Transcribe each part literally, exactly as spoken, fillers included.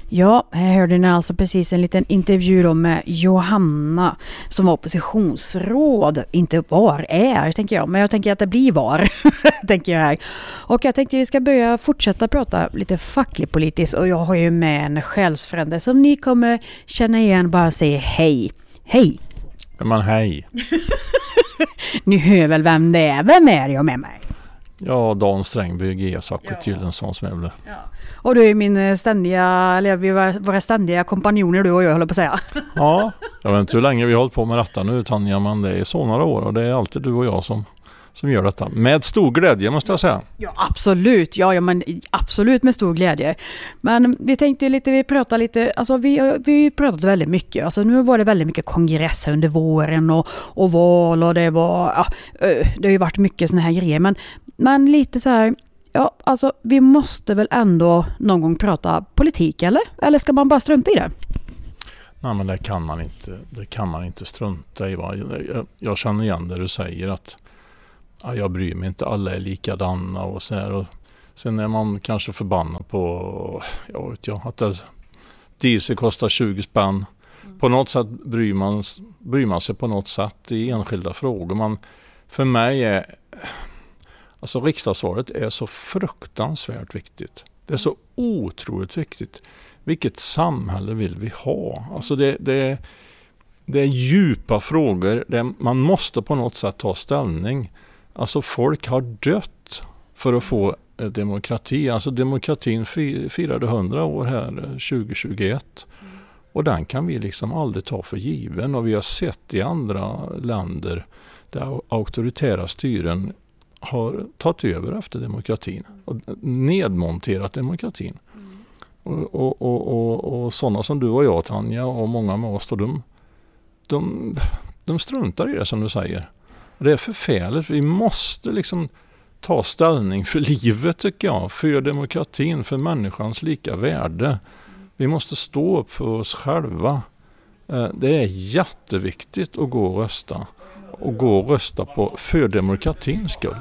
Ja, här hörde ni alltså precis en liten intervju då med Johanna som var oppositionsråd. Inte var, är tänker jag, men jag tänker att det blir var, tänker jag här. Och jag tänkte att vi ska börja fortsätta prata lite fackligt politiskt och jag har ju med en själsfrände som ni kommer känna igen, bara säga hej. Hej! Men hej! Ni hör väl vem det är? Vem är jag med mig? Ja, Dan Strängby, G S och Gyllensons möbler. Ja. Och du är min ständiga, eller vi var våra ständiga kompanjoner du och jag håller på att säga. Ja, jag vet inte hur länge vi har hållit på med detta nu, Tanja, men det är så några år och det är alltid du och jag som, som gör detta. Med stor glädje måste jag säga. Ja, absolut. Ja, ja, men absolut med stor glädje. Men vi tänkte lite, vi pratade lite, alltså vi vi pratade väldigt mycket. Alltså nu var det väldigt mycket kongresser under våren och, och val och det var, ja, det har ju varit mycket såna här grejer. Men, men lite så här, ja, alltså vi måste väl ändå någon gång prata politik, eller? Eller ska man bara strunta i det? Nej, men det kan man inte, det kan man inte strunta i. Va? Jag, jag känner igen det du säger att ja, jag bryr mig inte, alla är likadana och så här. Och sen är man kanske förbannad på, jag vet jag, att det, diesel kostar tjugo spänn. Mm. På något sätt bryr man, bryr man sig på något sätt i enskilda frågor. Man, för mig är, alltså riksdagsvalet är så fruktansvärt viktigt. Det är så otroligt viktigt. Vilket samhälle vill vi ha? Alltså det, det, det är djupa frågor. Det, man måste på något sätt ta ställning. Alltså folk har dött för att få eh, demokrati. Alltså demokratin firade hundra år här tjugo tjugoett. Mm. Och den kan vi liksom aldrig ta för given. Och vi har sett i andra länder där auktoritära styren har tagit över efter demokratin. Och nedmonterat demokratin. Mm. Och, och, och, och, och sådana som du och jag, Tanja, och många med oss, de, de, de struntar i det som du säger. Det är förfärligt. Vi måste liksom ta ställning för livet, tycker jag. För demokratin, för människans lika värde. Vi måste stå upp för oss själva. Det är jätteviktigt att gå och rösta. Och gå och rösta på för demokratins skull.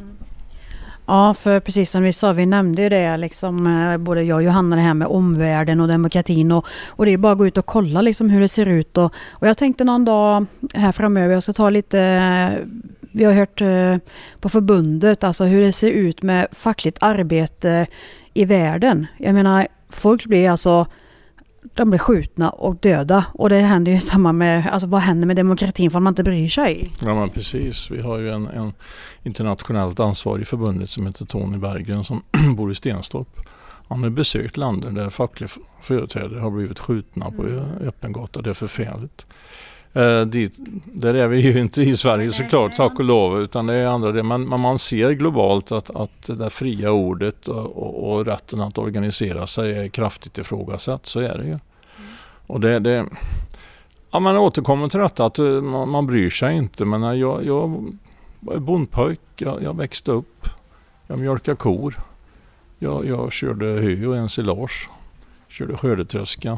Ja, för precis som vi sa, vi nämnde ju det liksom, både jag och Johanna, det här med omvärlden och demokratin och, och det är bara att gå ut och kolla liksom hur det ser ut och, och jag tänkte någon dag här framöver, jag ska ta lite, vi har hört på förbundet alltså hur det ser ut med fackligt arbete i världen. Jag menar, folk blir alltså de blir skjutna och döda och det händer ju samma med, alltså vad händer med demokratin för man inte bryr sig? Ja, men precis. Vi har ju en, en internationellt ansvarig förbundet som heter Tony Berggren som bor i Stenstorp. Han har besökt länder där fackliga företrädare har blivit skjutna på mm. öppen gata. Det är förfärligt. Eh, dit, där är vi ju inte i Sverige såklart, tack och lov, utan det är andra det. Men, men man ser globalt att, att det fria ordet och, och, och rätten att organisera sig är kraftigt ifrågasatt, så är det ju. Mm. Och det, det ja, man återkommer till detta att man, man bryr sig inte, men jag, jag var bondpojk, jag, jag växte upp, jag mjölkade kor, jag, jag körde hö och ensilage, körde skördetröska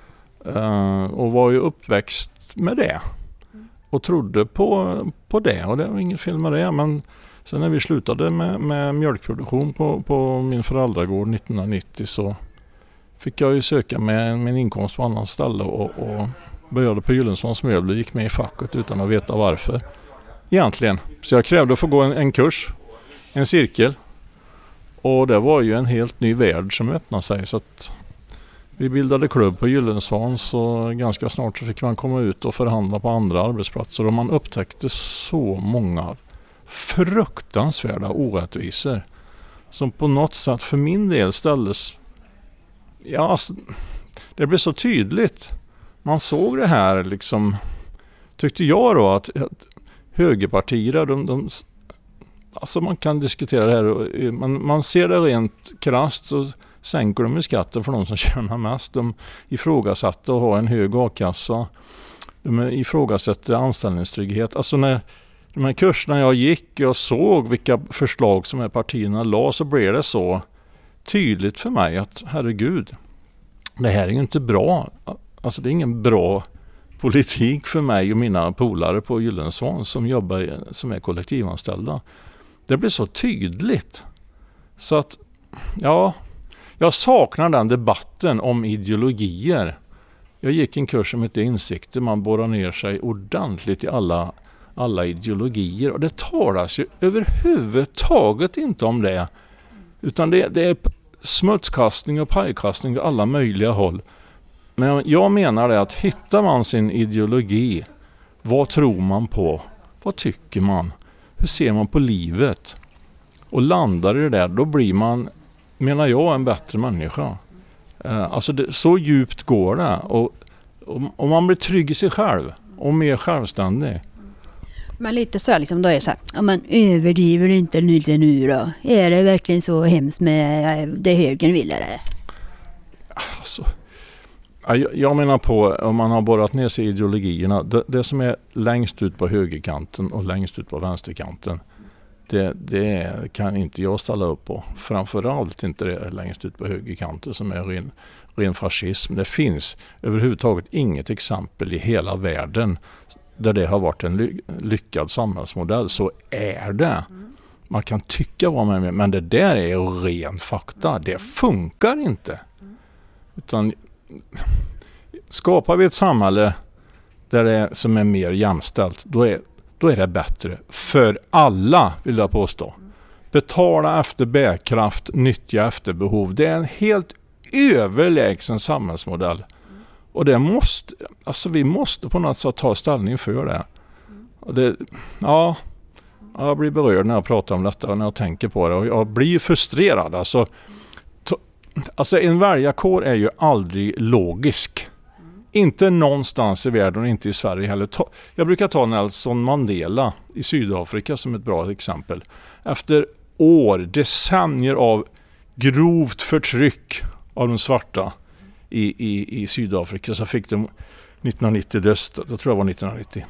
uh, och var ju uppväxt med det och trodde på, på det och det var inget fel med det, men sen när vi slutade med, med mjölkproduktion på, på min föräldragård nittonhundranittio så fick jag ju söka med min inkomst på annan ställe och, och började på Gyllensons möbler, gick med i facket utan att veta varför egentligen. Så jag krävde att få gå en, en kurs, en cirkel, och det var ju en helt ny värld som öppnade sig, så att vi bildade klubb på Gyllensvans och ganska snart så fick man komma ut och förhandla på andra arbetsplatser och man upptäckte så många fruktansvärda orättvisor som på något sätt för min del ställdes, ja, alltså, det blev så tydligt. Man såg det här liksom, tyckte jag då, att, att högerpartier, de, de, alltså man kan diskutera det här, man, man ser det rent krasst, så sänker de i skatten för de som tjänar mest. De ifrågasatte att ha en hög a-kassa. De ifrågasatte anställningstrygghet. Alltså när de här kurserna jag gick och såg vilka förslag som här partierna la, så blev det så tydligt för mig att herregud, det här är ju inte bra. Alltså det är ingen bra politik för mig och mina polare på Gyllensvans som jobbar, som är kollektivanställda. Det blev så tydligt. Så att, ja, Jag saknar den debatten om ideologier. Jag gick en kurs som heter Insikter. Man borrar ner sig ordentligt i alla, alla ideologier. Och det talas ju överhuvudtaget inte om det. Utan det, det är smutskastning och pajkastning på alla möjliga håll. Men jag menar det att hittar man sin ideologi, vad tror man på? Vad tycker man? Hur ser man på livet? Och landar i det där, då blir man, menar jag, en bättre människa. Eh, alltså det, så djupt går det. Och, och, och man blir trygg i sig själv och mer självständig. Men lite så här, liksom, då är det så här, ja, men överdriver inte lite nu då? Är det verkligen så hemskt med det högern vill det? Alltså, jag, jag menar på, om man har borrat ner sig i ideologierna, det, det som är längst ut på högerkanten och längst ut på vänsterkanten, det, det kan inte jag ställa upp på. Framförallt inte det längst ut på högerkanten som är ren, ren fascism. Det finns överhuvudtaget inget exempel i hela världen där det har varit en ly- lyckad samhällsmodell. Så är det. Man kan tycka vad man vill, men det där är ju ren fakta. Det funkar inte. Utan skapar vi ett samhälle där det är, som är mer jämställt, då är, då är det bättre för alla, vill jag påstå. Betala efter bärkraft, nyttja efter behov. Det är en helt överlägsen samhällsmodell. Och det måste, alltså vi måste på något sätt ta ställning för det. Och det ja, jag blir berörd när jag pratar om detta och när jag tänker på det. Och jag blir frustrerad. Alltså, to, alltså en väljarkår är ju aldrig logisk. Inte någonstans i världen, inte i Sverige heller. Jag brukar ta Nelson Mandela i Sydafrika som ett bra exempel. Efter år, decennier av grovt förtryck av de svarta i, i, i Sydafrika, så fick de nittonhundranittio rösta, jag tror det var nittonhundranittio,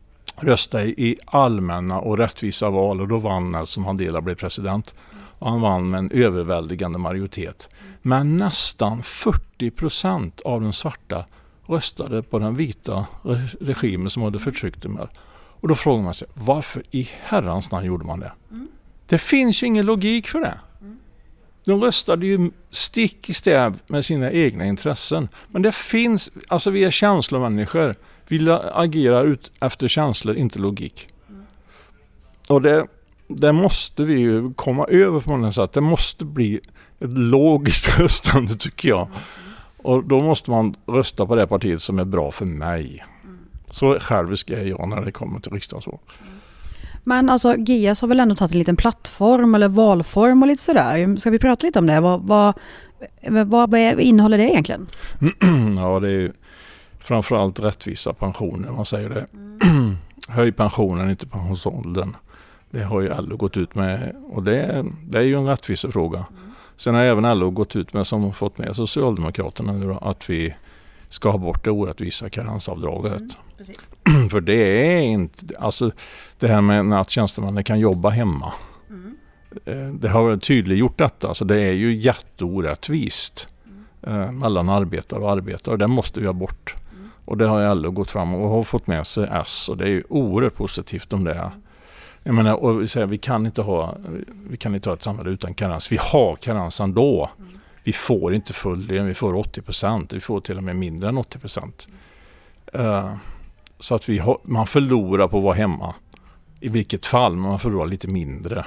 rösta i, i allmänna och rättvisa val, och då vann Nelson Mandela, blev president. Och han vann med en överväldigande majoritet. Men nästan fyrtio procent av de svarta röstade på den vita regimen som hade förtryckt dem. Och då frågar man sig, varför i herrans namn gjorde man det? Mm. Det finns ju ingen logik för det. Mm. De röstade ju stick i stäv med sina egna intressen. Men det finns, alltså vi är känslomänniskor. Vi agerar ut efter känslor, inte logik. Mm. Och det, det måste vi ju komma över på något sätt. Det måste bli ett logiskt röstande, tycker jag. Mm. Och då måste man rösta på det partiet som är bra för mig. Mm. Så självisk är jag när det kommer till riksdagsval. Mm. Men alltså G I A S har väl ändå tagit en liten plattform eller valform och lite sådär. Ska vi prata lite om det? Vad, vad, vad, vad innehåller det egentligen? Ja, det är ju framförallt rättvisa pensioner, man säger det. Mm. Höj pensionen, inte pensionsåldern. Det har ju L O gått ut med, och det, det är ju en rättvisefråga. Mm. Sen har även L O gått ut med, som fått med Socialdemokraterna nu då, att vi ska ha bort det orättvisa karensavdraget. Mm, precis. För det är inte, alltså det här med att tjänstemännen kan jobba hemma. Mm. Det har tydligt gjort detta, så det är ju jätteorättvist mm. eh, mellan arbetare och arbetare, och det måste vi ha bort. Mm. Och det har L O gått fram och har fått med sig S, och det är ju oerhört positivt om det är. Mm. Jag menar, och vi säger, vi kan inte ha vi kan inte ha ett samhälle utan karens. Vi har karens ändå. Mm. Vi får inte full lön, vi får åttio procent. Vi får till och med mindre än åttio procent. Mm. Uh, så att vi har, man förlorar på att vara hemma. I vilket fall, men man förlorar lite mindre.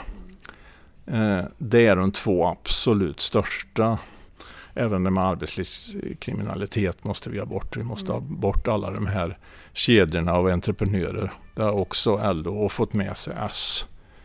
Uh, det är de två absolut största. Även med arbetslivskriminalitet måste vi ha bort. Vi måste mm. ha bort alla de här kedjorna av entreprenörer. Det har också L O fått med sig S.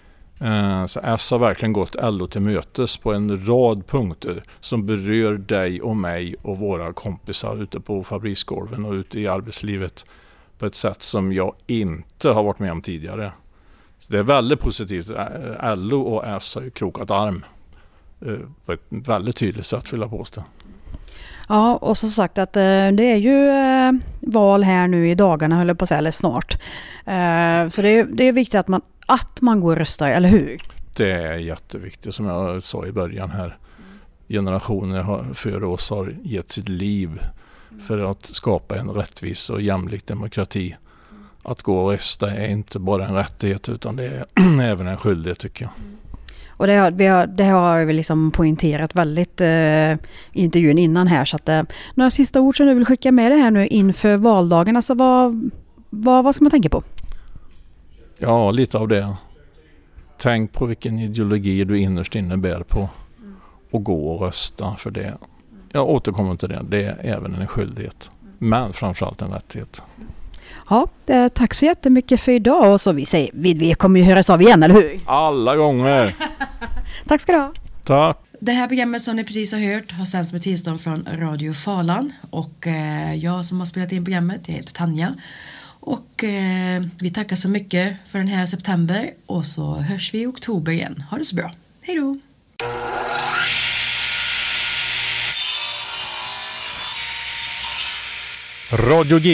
Eh, så S har verkligen gått L O till mötes på en rad punkter som berör dig och mig och våra kompisar ute på fabriksgolven och ute i arbetslivet på ett sätt som jag inte har varit med om tidigare. Så det är väldigt positivt. L O och S har ju krokat arm eh, på ett väldigt tydligt sätt, vill jag påstå. Ja, och så sagt att eh, det är ju eh, val här nu i dagarna, höll jag på att säga, eller snart. Eh, så det är, det är viktigt att man, att man går och röstar, eller hur? Det är jätteviktigt, som jag sa i början här. Generationer har, före oss har gett sitt liv för att skapa en rättvis och jämlik demokrati. Att gå och rösta är inte bara en rättighet, utan det är även en skyldighet, tycker jag. Och det har vi, har, det har vi liksom poängterat väldigt eh, i intervjun innan här. Så att, eh, några sista ord som du vill skicka med det här nu inför valdagen. Alltså vad, vad, vad ska man tänka på? Ja, lite av det. Tänk på vilken ideologi du innerst inne bär på. Och gå och rösta för det. Jag återkommer till det. Det är även en skyldighet. Men framförallt en rättighet. Ja, eh, tack så jättemycket för idag. Och så vi säger, vi, vi kommer ju höras av igen, eller hur? Alla gånger! Tack ska du ha. Tack! Det här programmet som ni precis har hört har sänds med tillstånd från Radio Falan. Och eh, jag som har spelat in programmet, jag heter Tanja. Och eh, vi tackar så mycket för den här september. Och så hörs vi i oktober igen. Ha det så bra. Hej då! Radio G.